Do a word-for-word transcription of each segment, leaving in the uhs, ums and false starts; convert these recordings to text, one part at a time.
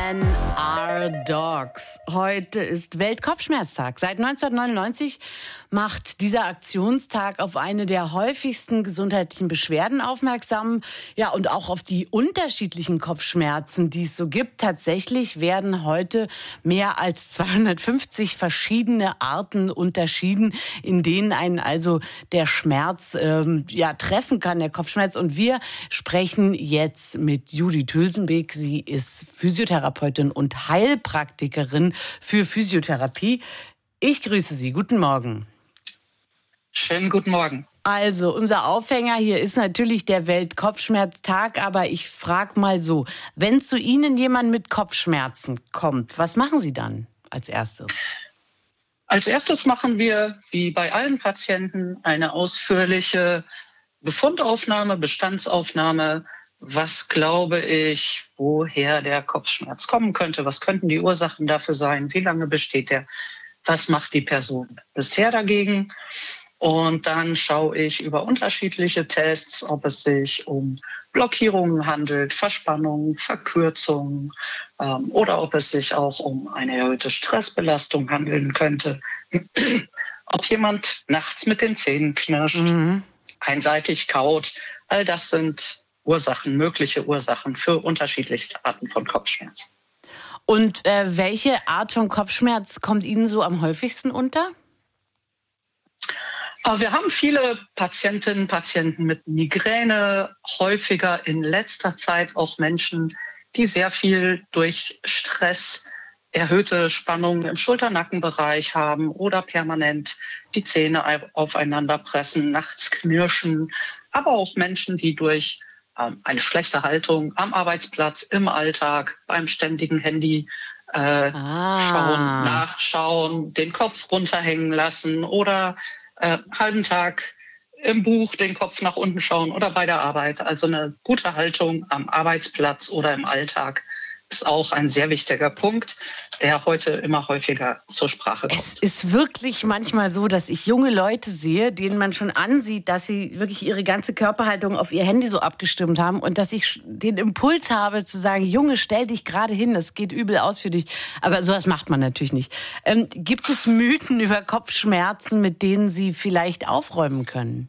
Men are dogs. Heute ist Weltkopfschmerztag. Seit neunzehnhundertneunundneunzig macht dieser Aktionstag auf eine der häufigsten gesundheitlichen Beschwerden aufmerksam. Ja, und auch auf die unterschiedlichen Kopfschmerzen, die es so gibt. Tatsächlich werden heute mehr als zweihundertfünfzig verschiedene Arten unterschieden, in denen einen also der Schmerz ähm, ja, treffen kann, der Kopfschmerz. Und wir sprechen jetzt mit Judith Hülsenbeck. Sie ist Physiotherapeutin und Heilpraktikerin für Physiotherapie. Ich grüße Sie. Guten Morgen. Schönen guten Morgen. Also, unser Aufhänger hier ist natürlich der Weltkopfschmerztag, aber ich frage mal so, wenn zu Ihnen jemand mit Kopfschmerzen kommt, was machen Sie dann als erstes? Als erstes machen wir, wie bei allen Patienten, eine ausführliche Befundaufnahme, Bestandsaufnahme. Was glaube ich, woher der Kopfschmerz kommen könnte? Was könnten die Ursachen dafür sein? Wie lange besteht der? Was macht die Person bisher dagegen? Und dann schaue ich über unterschiedliche Tests, ob es sich um Blockierungen handelt, Verspannungen, Verkürzungen ähm, oder ob es sich auch um eine erhöhte Stressbelastung handeln könnte. Ob jemand nachts mit den Zähnen knirscht, mhm. einseitig kaut, all das sind Ursachen, mögliche Ursachen für unterschiedlichste Arten von Kopfschmerzen. Und äh, welche Art von Kopfschmerz kommt Ihnen so am häufigsten unter? Wir haben viele Patientinnen und Patienten mit Migräne, häufiger in letzter Zeit auch Menschen, die sehr viel durch Stress erhöhte Spannungen im Schulter-Nackenbereich haben oder permanent die Zähne aufeinander pressen, nachts knirschen, aber auch Menschen, die durch ähm, eine schlechte Haltung am Arbeitsplatz, im Alltag, beim ständigen Handy äh, ah. schauen, nachschauen, den Kopf runterhängen lassen oder Äh, halben Tag im Buch den Kopf nach unten schauen oder bei der Arbeit. Also eine gute Haltung am Arbeitsplatz oder im Alltag ist auch ein sehr wichtiger Punkt, der heute immer häufiger zur Sprache kommt. Es ist wirklich manchmal so, dass ich junge Leute sehe, denen man schon ansieht, dass sie wirklich ihre ganze Körperhaltung auf ihr Handy so abgestimmt haben und dass ich den Impuls habe zu sagen, Junge, stell dich gerade hin, das geht übel aus für dich. Aber sowas macht man natürlich nicht. Ähm, gibt es Mythen über Kopfschmerzen, mit denen Sie vielleicht aufräumen können?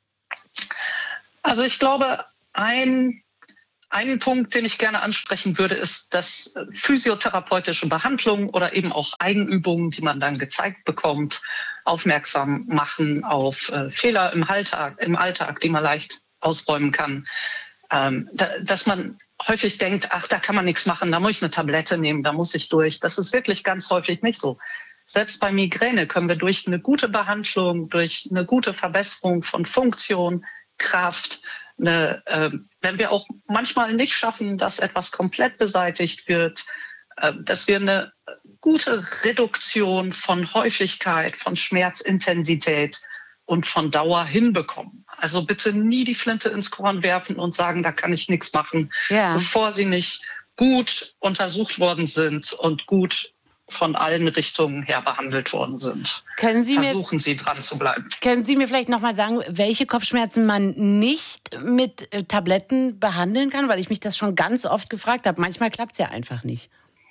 Also ich glaube, ein Ein Punkt, den ich gerne ansprechen würde, ist, dass physiotherapeutische Behandlungen oder eben auch Eigenübungen, die man dann gezeigt bekommt, aufmerksam machen auf äh, Fehler im Alltag, im Alltag, die man leicht ausräumen kann. Ähm, da, dass man häufig denkt, ach, da kann man nichts machen, da muss ich eine Tablette nehmen, da muss ich durch. Das ist wirklich ganz häufig nicht so. Selbst bei Migräne können wir durch eine gute Behandlung, durch eine gute Verbesserung von Funktion, Kraft, Eine, äh, wenn wir auch manchmal nicht schaffen, dass etwas komplett beseitigt wird, äh, dass wir eine gute Reduktion von Häufigkeit, von Schmerzintensität und von Dauer hinbekommen. Also bitte nie die Flinte ins Korn werfen und sagen, da kann ich nichts machen, ja. bevor sie nicht gut untersucht worden sind und gut von allen Richtungen her behandelt worden sind. Können Sie Versuchen mir, Sie dran zu bleiben. Können Sie mir vielleicht noch mal sagen, welche Kopfschmerzen man nicht mit äh, Tabletten behandeln kann? Weil ich mich das schon ganz oft gefragt habe. Manchmal klappt es ja einfach nicht.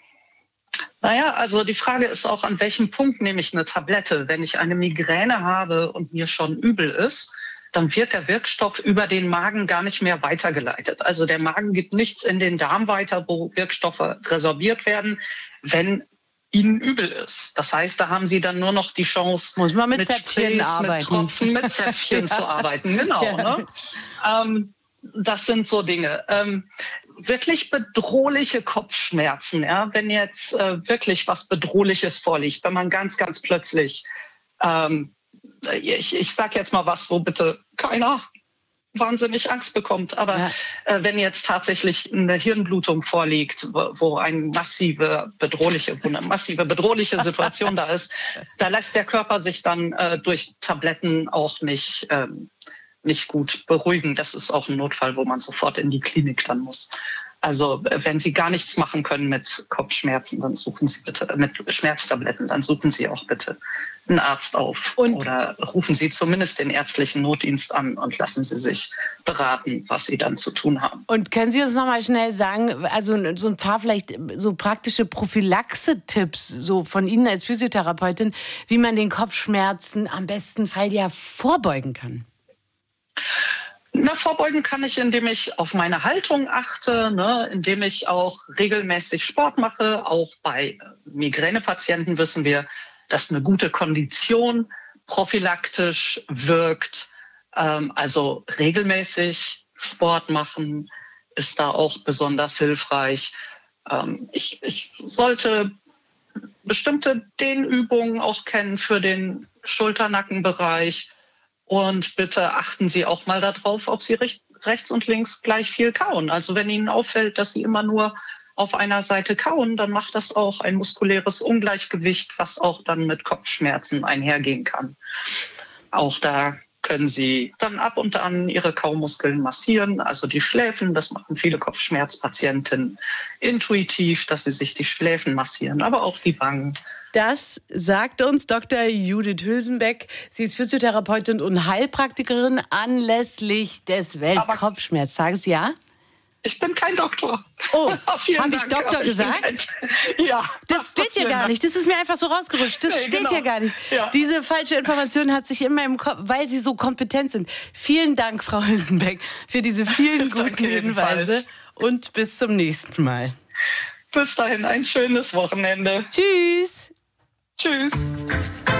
Naja, also die Frage ist auch, an welchem Punkt nehme ich eine Tablette? Wenn ich eine Migräne habe und mir schon übel ist, dann wird der Wirkstoff über den Magen gar nicht mehr weitergeleitet. Also der Magen gibt nichts in den Darm weiter, wo Wirkstoffe resorbiert werden, wenn Ihnen übel ist. Das heißt, da haben Sie dann nur noch die Chance, Muss man mit, mit Zäpfchen Sprays, arbeiten. mit Tropfen, mit Zäpfchen zu arbeiten. Genau. Ja. Ne? Ähm, das sind so Dinge. Ähm, wirklich bedrohliche Kopfschmerzen, ja, wenn jetzt äh, wirklich was Bedrohliches vorliegt, wenn man ganz, ganz plötzlich, ähm, ich, ich sag jetzt mal was, wo bitte keiner wahnsinnig Angst bekommt. Aber ja. äh, wenn jetzt tatsächlich eine Hirnblutung vorliegt, wo, wo eine massive bedrohliche, wo eine massive bedrohliche Situation da ist, da lässt der Körper sich dann äh, durch Tabletten auch nicht, ähm, nicht gut beruhigen. Das ist auch ein Notfall, wo man sofort in die Klinik dann muss. Also wenn Sie gar nichts machen können mit Kopfschmerzen, dann suchen Sie bitte, mit Schmerztabletten, dann suchen Sie auch bitte einen Arzt auf. Und oder rufen Sie zumindest den ärztlichen Notdienst an und lassen Sie sich beraten, was Sie dann zu tun haben. Und können Sie uns noch mal schnell sagen, also so ein paar vielleicht so praktische Prophylaxe-Tipps so von Ihnen als Physiotherapeutin, wie man den Kopfschmerzen am besten Fall ja vorbeugen kann? Na, vorbeugen kann ich, indem ich auf meine Haltung achte, ne, indem ich auch regelmäßig Sport mache. Auch bei Migränepatienten wissen wir, dass eine gute Kondition prophylaktisch wirkt. Ähm, also regelmäßig Sport machen ist da auch besonders hilfreich. Ähm, ich, ich sollte bestimmte Dehnübungen auch kennen für den Schulter-Nackenbereich. Und bitte achten Sie auch mal darauf, ob Sie rechts und links gleich viel kauen. Also wenn Ihnen auffällt, dass Sie immer nur auf einer Seite kauen, dann macht das auch ein muskuläres Ungleichgewicht, was auch dann mit Kopfschmerzen einhergehen kann. Auch da können Sie dann ab und an Ihre Kaumuskeln massieren, also die Schläfen. Das machen viele Kopfschmerzpatienten intuitiv, dass sie sich die Schläfen massieren, aber auch die Wangen. Das sagt uns Doktor Judith Hülsenbeck. Sie ist Physiotherapeutin und Heilpraktikerin anlässlich des Weltkopfschmerztages, ja? Ich bin kein Doktor. Oh, habe ich Doktor gesagt? Kein, ja. Das steht hier gar nicht. Das ist mir einfach so rausgerutscht. Das nee, steht genau. hier gar nicht. Ja. Diese falsche Information hat sich in meinem Kopf, weil Sie so kompetent sind. Vielen Dank, Frau Hülsenbeck, für diese vielen guten Hinweise und bis zum nächsten Mal. Bis dahin ein schönes Wochenende. Tschüss. Tschüss.